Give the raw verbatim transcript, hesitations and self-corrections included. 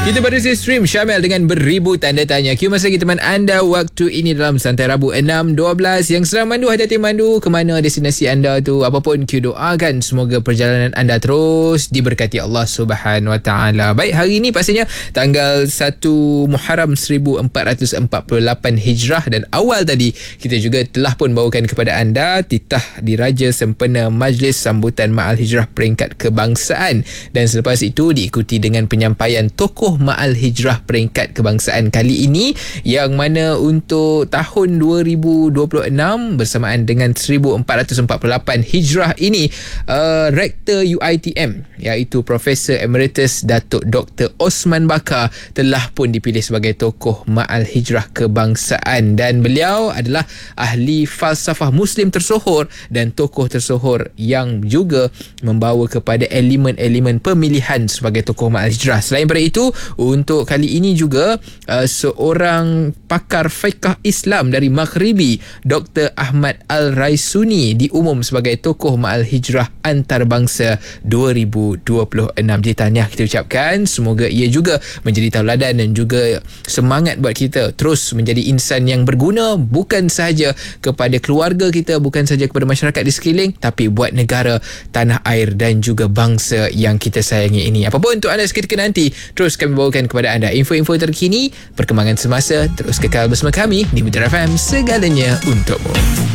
Kita baru saja stream Syamel dengan beribu tanda tanya. Q masa lagi teman anda waktu ini dalam Santai Rabu enam dua belas. Yang sedang mandu, hati-hati mandu ke mana destinasi anda tu. Apapun Q doakan semoga perjalanan anda terus diberkati Allah Subhanahu Wa Taala. Baik, hari ini pastinya tanggal satu Muharram seribu empat ratus empat puluh lapan Hijrah, dan awal tadi kita juga telah pun bawakan kepada anda titah diraja sempena Majlis Sambutan Ma'al Hijrah Peringkat Kebangsaan, dan selepas itu diikuti dengan penyampaian tokoh Ma'al Hijrah Peringkat Kebangsaan kali ini, yang mana untuk tahun dua ribu dua puluh enam bersamaan dengan seribu empat ratus empat puluh lapan Hijrah ini, uh, Rektor U I T M iaitu Profesor Emeritus Datuk Doktor Osman Bakar telah pun dipilih sebagai tokoh Ma'al Hijrah Kebangsaan, dan beliau adalah ahli falsafah Muslim tersohor dan tokoh tersohor yang juga membawa kepada elemen-elemen pemilihan sebagai tokoh Ma'al Hijrah. Selain daripada itu, untuk kali ini juga uh, seorang pakar fiqh Islam dari Maghribi, Doktor Ahmad Al-Raisuni, diumum sebagai tokoh Ma'al Hijrah Antarabangsa dua ribu dua puluh enam. Jadi tahniah kita ucapkan, semoga ia juga menjadi tauladan dan juga semangat buat kita terus menjadi insan yang berguna, bukan sahaja kepada keluarga kita, bukan sahaja kepada masyarakat di sekeliling, tapi buat negara, tanah air dan juga bangsa yang kita sayangi ini. Apapun untuk anda seketika nanti, terus kami bawakan kepada anda info-info terkini, perkembangan semasa. Terus kekal bersama kami di Muda F M, segalanya untukmu.